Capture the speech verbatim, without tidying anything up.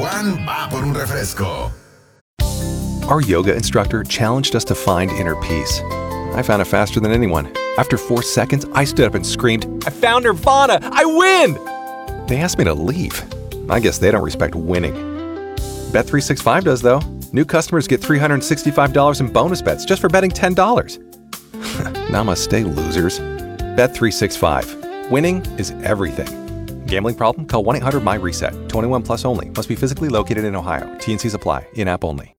Juan va por un refresco. Our yoga instructor challenged us to find inner peace. I found it faster than anyone. After four seconds, I stood up and screamed, "I found Nirvana! I win!" They asked me to leave. I guess they don't respect winning. Bet three sixty-five does, though. New customers get three hundred sixty-five dollars in bonus bets just for betting ten dollars. Namaste, losers. Bet three sixty-five. Winning is everything. Gambling problem? Call one eight hundred M Y RESET. twenty-one plus only. Must be physically located in Ohio. T and Cs apply. In-app only.